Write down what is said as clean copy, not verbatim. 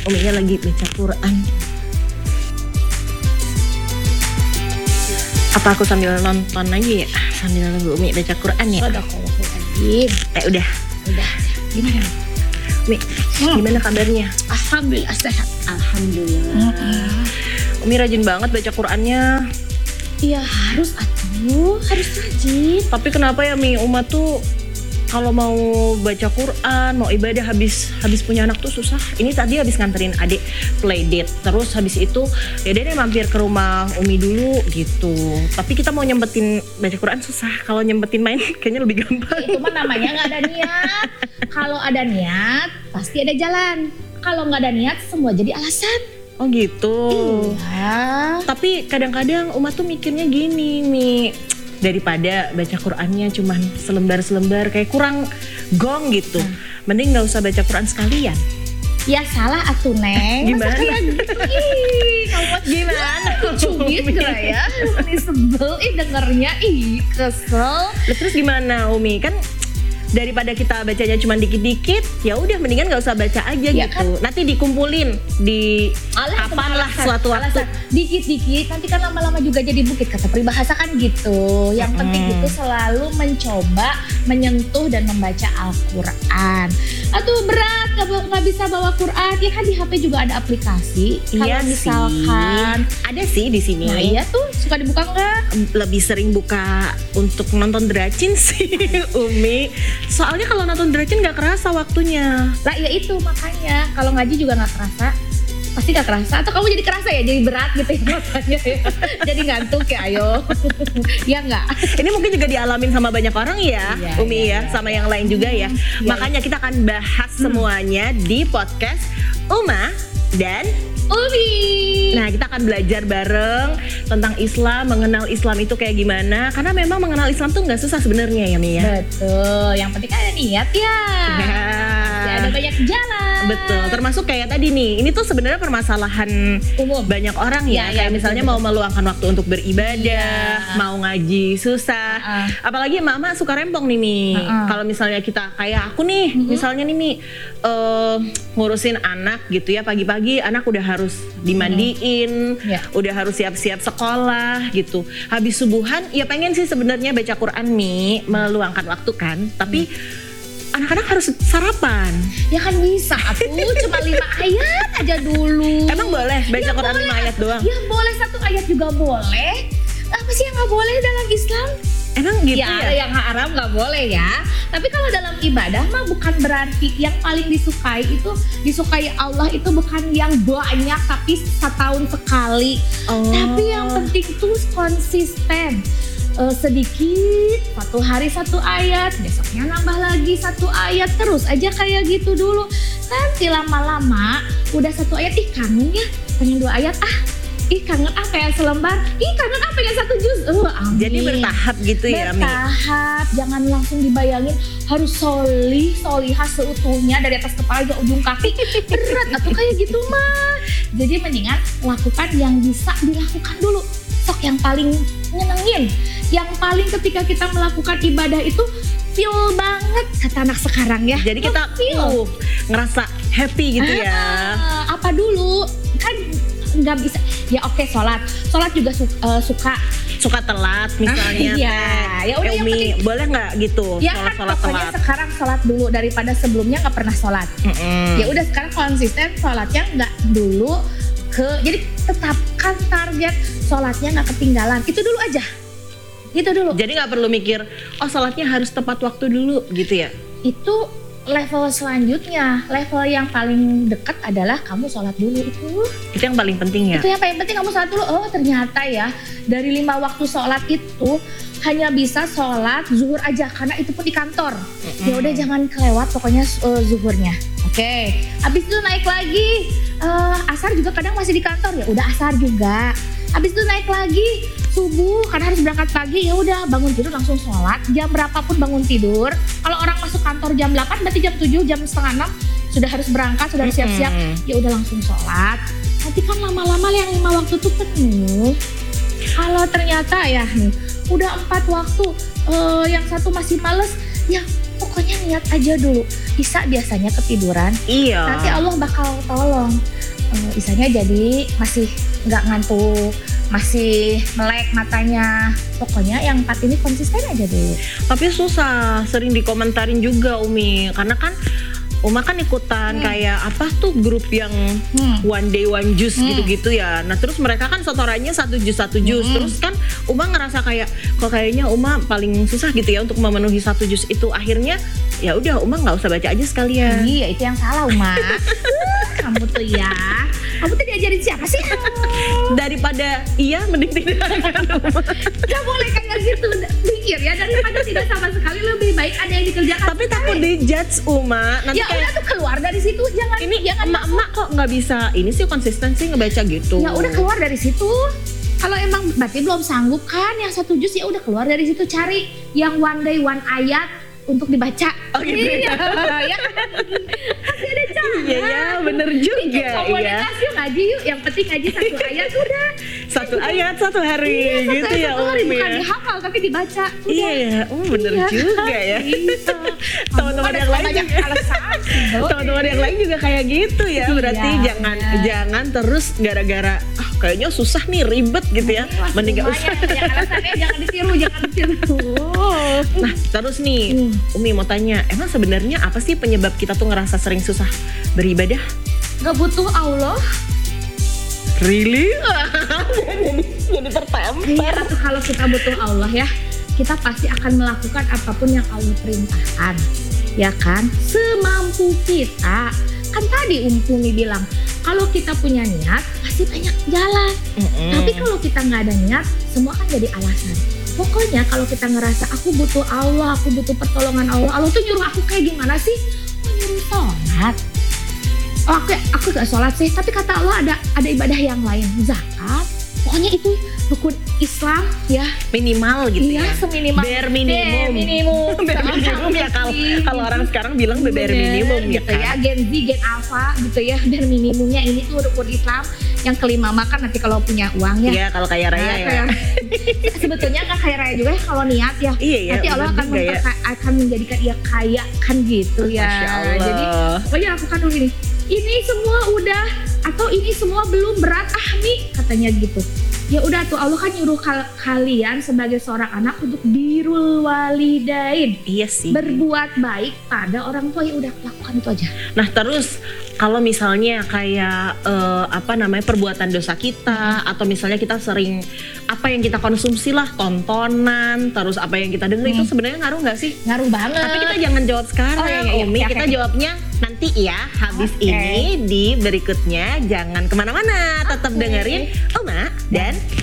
Uminya lagi baca Quran. Apa aku sambil nonton aja ya? Sambil nunggu Umi baca Quran ya? Sadaqallahul-adzim. Udah. Gimana? Umi, gimana kabarnya? Alhamdulillah sehat. Alhamdulillah. Umi rajin banget baca Qurannya. Iya harus harus rajin. Tapi kenapa ya Mi, Uma tuh kalau mau baca Quran, mau ibadah habis punya anak tuh susah. Ini tadi habis nganterin adik playdate, terus habis itu ya dia mampir ke rumah Umi dulu gitu. Tapi kita mau nyempetin baca Quran susah. Kalau nyempetin main kayaknya lebih gampang. Itu mah namanya nggak ada niat. Kalau ada niat pasti ada jalan. Kalau nggak ada niat semua jadi alasan. Oh gitu. Iya. Tapi kadang-kadang Uma tuh mikirnya gini Mi, daripada baca Qurannya cuman selembar-selembar kayak kurang gong gitu. Mending gak usah baca Quran sekalian. Ya salah atuh Neng. Gimana? Masa kayak gitu? Kamu Gimana? Cubit gak ya? Ini sebel, dengernya, kesel. Lah, terus gimana Umi? Kan daripada kita bacanya cuma dikit-dikit, ya udah mendingan gak usah baca aja ya gitu. Kan? Nanti dikumpulin di kapan lah suatu waktu. Dikit-dikit nanti kan lama-lama juga jadi bukit, kata peribahasa kan gitu. Yang penting itu selalu mencoba menyentuh dan membaca Al-Quran. Aduh berat nggak bisa bawa Quran, ya kan di HP juga ada aplikasi. Iya kalau misalkan ada sih di sini. Nah iya tuh suka dibuka nggak? Lebih sering buka untuk nonton Dracin sih Umi. Soalnya kalau nonton Dracin nggak kerasa waktunya. Lah ya itu makanya kalau ngaji juga nggak kerasa. Pasti gak kerasa, atau kamu jadi kerasa ya, jadi berat gitu ya matanya ya. Jadi ngantuk ya, ayo. Ya enggak? Ini mungkin juga dialamin sama banyak orang ya, iya, Umi iya, sama yang lain juga ya. Makanya kita akan bahas semuanya di podcast Uma dan Umi. Nah, kita akan belajar bareng tentang Islam, mengenal Islam itu kayak gimana. Karena memang mengenal Islam tuh gak susah sebenarnya ya Mi ya. Betul, yang penting kan ada niat ya. Ada banyak jalan. Betul, termasuk kayak tadi nih, ini tuh sebenarnya permasalahan umum banyak orang ya, kayak misalnya betul. Mau meluangkan waktu untuk beribadah, mau ngaji susah, apalagi emak-emak suka rempong nih Mi. Kalau misalnya kita kayak aku nih, misalnya nih Mi, ngurusin anak gitu ya, pagi-pagi anak udah harus dimandiin, udah harus siap-siap sekolah gitu. Habis subuhan, ya pengen sih sebenarnya baca Quran Mi, meluangkan waktu kan, tapi anak-anak harus sarapan. Ya kan bisa, aku cuma 5 ayat aja dulu. Emang boleh baca ya Quran boleh. 5 ayat doang? Ya boleh, 1 ayat juga boleh. Apa sih yang gak boleh dalam Islam? Emang gitu ya? Ada yang haram gak boleh ya. Tapi kalau dalam ibadah mah bukan berarti yang paling disukai Allah itu bukan yang banyak tapi setahun sekali. Tapi yang penting itu konsisten. Sedikit, 1 hari 1 ayat, besoknya nambah lagi 1 ayat, terus aja kayak gitu dulu. Nanti lama-lama udah 1 ayat, kangen ya, pengen 2 ayat, kangen pengen selembar, kangen pengen 1 juz. Amin. Jadi bertahap gitu ya Mi? Bertahap, jangan langsung dibayangin harus solihah seutuhnya dari atas kepala ke ujung kaki. Berat atau kayak gitu mah. Jadi mendingan lakukan yang bisa dilakukan dulu. Sok yang paling nyenengin, yang paling ketika kita melakukan ibadah itu feel banget kata anak sekarang ya. Jadi kita ngerasa happy gitu ya. Apa dulu kan nggak bisa ya. Oke, sholat juga suka telat misalnya. Ya udah yang penting boleh nggak gitu ya sholat pokoknya telat. Sekarang sholat dulu daripada sebelumnya nggak pernah sholat. Ya udah sekarang konsisten sholatnya nggak dulu jadi tetapkan target sholatnya nggak ketinggalan, itu dulu aja. Itu dulu. Jadi nggak perlu mikir, sholatnya harus tepat waktu dulu gitu ya? Itu level selanjutnya, level yang paling dekat adalah kamu sholat dulu itu. Itu yang paling penting ya? Itu yang paling penting, kamu sholat dulu. Oh ternyata ya, dari 5 waktu sholat itu hanya bisa sholat zuhur aja, karena itu pun di kantor. Ya udah jangan kelewat pokoknya zuhurnya. Oke, habis itu naik lagi, asar juga kadang masih di kantor, ya udah asar juga. Habis itu naik lagi subuh karena harus berangkat pagi, ya udah bangun tidur langsung sholat. Jam berapapun bangun tidur. Kalau orang masuk kantor jam 8 berarti jam 7, jam setengah 6 sudah harus berangkat, sudah harus siap-siap. Ya udah langsung sholat. Nanti kan lama-lama yang 5 waktu tuh penuh. Kalau ternyata ya nih udah 4 waktu, yang 1 masih males, ya pokoknya niat aja dulu. Isa biasanya ketiduran, Iya. nanti Allah bakal tolong. Isanya jadi masih nggak ngantuk, masih melek matanya. Pokoknya yang 4 ini konsisten aja dulu. Tapi susah, sering dikomentarin juga Umi. Karena kan Uma kan ikutan kayak apa tuh grup yang one day one juice gitu-gitu ya. Nah terus mereka kan setorannya 1 jus. Terus kan Uma ngerasa kayak kok kayaknya Uma paling susah gitu ya untuk memenuhi 1 jus itu. Akhirnya ya udah Uma nggak usah baca aja sekalian. Iya, itu yang salah, Uma. Kamu tuh ya. Kamu tuh diajarin siapa sih? Daripada iya mending tidak kan Uma. Gak boleh kayak gitu pikir ya, daripada tidak sama sekali lebih baik ada yang dikerjakan. Tapi takut dijudge Uma. Nanti ya udah tuh keluar dari situ, jangan ini jangan emak-emak kok nggak bisa ini sih konsisten sih ngebaca gitu. Ya udah keluar dari situ. Kalau emang berarti belum sanggup kan yang 1 juz, ya udah keluar dari situ, cari yang one day one ayat untuk dibaca. Oh gitu ya. Ya kan? Pasti ada cara. Iya ya, bener juga. Bikin komunitas yuk ngaji yuk, yang penting ngaji 1 ayat udah. 1 ayat 1 hari gitu ya Satu hari, Umi bukan ya. dihafal tapi dibaca. Udah. Iya ya, bener Iya. juga ya. Gitu. Teman-teman yang lain banyak juga. alasan. Teman-teman yang lain juga kayak gitu ya. Berarti Iya, jangan terus gara-gara kayaknya susah nih ribet gitu ya. Mending gak usah. Banyak alasannya, jangan ditiru. Nah terus nih Umi mau tanya, emang sebenarnya apa sih penyebab kita tuh ngerasa sering susah beribadah? Gak butuh Allah. Really? jadi tertampar. Iya, atau kalau kita butuh Allah ya, kita pasti akan melakukan apapun yang Allah perintahkan, ya kan? Semampu kita. Kan tadi Umi bilang, kalau kita punya niat, pasti banyak jalan. Tapi kalau kita nggak ada niat, semua kan jadi alasan. Pokoknya kalau kita ngerasa aku butuh Allah, aku butuh pertolongan Allah, Allah tuh nyuruh aku kayak gimana sih? Oh, nyuruh sholat. Oh, aku gak sholat sih, tapi kata Allah ada ibadah yang lain, zakat. Pokoknya itu rukun Islam ya, minimal gitu iya, ya. seminimal. Bare minimum. Bare minimum ya kalau orang sekarang bilang bare minimum ya gitu kan. ya, Gen Z, Gen Alpha gitu ya, bare minimumnya ini tuh rukun Islam. Yang kelima makan nanti kalau punya uang ya. Iya, kalau kaya raya ya. Sebetulnya kan kaya raya juga ya kalau niat ya. Iya ya. Nanti Allah akan menjadikan dia kaya kan gitu ya. Masya Allah. Jadi pokoknya lakukan dulu ini. Ini semua udah atau ini semua belum berat nih katanya gitu. Ya udah tuh Allah kan nyuruh kalian sebagai seorang anak untuk birrul walidain. Iya sih. Berbuat baik pada orang tua, ya udah lakukan itu aja. Nah terus kalau misalnya kayak perbuatan dosa kita atau misalnya kita sering apa yang kita konsumsi lah, tontonan, terus apa yang kita dengar itu sebenarnya ngaruh nggak sih? Ngaruh banget. Tapi kita jangan jawab sekarang Umi, kita jawabnya nanti ya habis ini di berikutnya. Jangan kemana-mana, tetap dengerin Uma dan